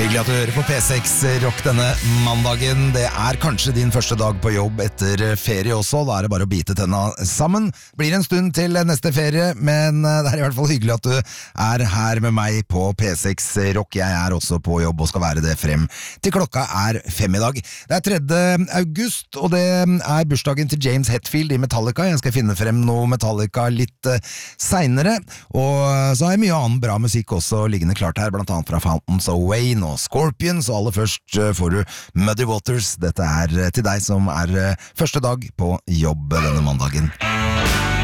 Hyggelig at du hører på P6 Rock denne mandagen. Det kanskje din første dag på jobb etter ferie også. Da det bare å bite tenna sammen. Blir en stund til neste ferie, men det i hvert fall hyggelig at du her med meg på P6 Rock. Jeg også på jobb og skal være det frem til klokka 5 i dag. Det 3. august, og det bursdagen til James Hetfield i Metallica. Jeg skal finne frem noe Metallica litt senere. Og så har jeg mye annen bra musikk også liggende klart her, blant annet fra Fountains of Wayne og Scorpions, og aller først får du Muddy Waters. Dette til deg som første dag på jobb denne mandagen.